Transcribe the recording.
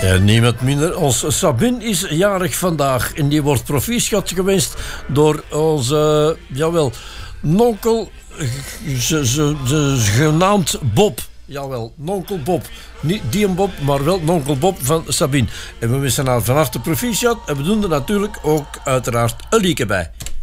En niemand minder als Sabine is jarig vandaag. En die wordt proficiat gewenst door onze, nonkel, genaamd Bob. Jawel, nonkel Bob. Niet die een Bob, maar wel nonkel Bob van Sabine. En we wensen haar van harte proficiat. En we doen er natuurlijk ook uiteraard een liedje bij.